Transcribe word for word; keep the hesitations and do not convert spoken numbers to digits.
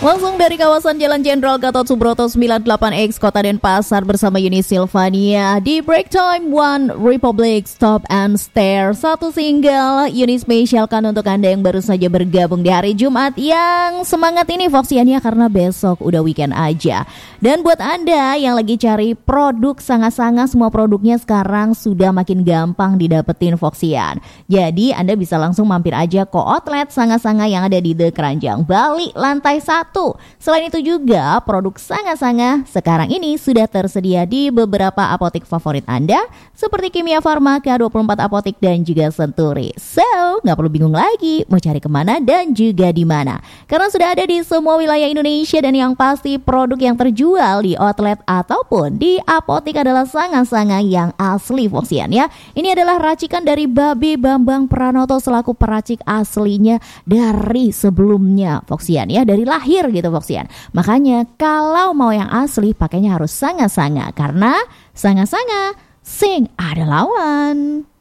Langsung dari kawasan Jalan Jenderal Gatot Subroto sembilan puluh delapan X Kota Denpasar bersama Yuni Silvania di Break Time One Republic Stop and Stare. Satu single Yuni spesialkan untuk Anda yang baru saja bergabung di hari Jumat yang semangat ini Foxiania karena besok udah weekend aja. Dan buat Anda yang lagi cari produk Sanga-Sanga, semua produknya sekarang sudah makin gampang didapetin Foxian. Jadi Anda bisa langsung mampir aja ke outlet Sanga-Sanga yang ada di The Keranjang Bali lantai satu. Selain itu juga produk Sanga-Sanga sekarang ini sudah tersedia di beberapa apotek favorit Anda seperti Kimia Farma, K dua puluh empat Apotek dan juga Senturi. So, nggak perlu bingung lagi mau cari kemana dan juga di mana. Karena sudah ada di semua wilayah Indonesia dan yang pasti produk yang terjual di outlet ataupun di apotek adalah Sanga-Sanga yang asli Foxian ya. Ini adalah racikan dari Babe Bambang Pranoto selaku peracik aslinya dari sebelumnya Foxian ya, dari lahir gitu Foxian. Makanya kalau mau yang asli pakainya harus Sanga-Sanga karena Sanga-Sanga sing ada lawan.